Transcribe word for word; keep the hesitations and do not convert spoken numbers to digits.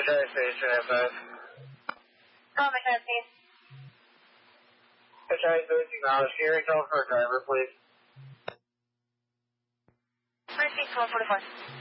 Mercedes Station at five. Call Mercedes. Mercedes Booth acknowledged. Can you recall for a driver, please? Mercedes one forty-four.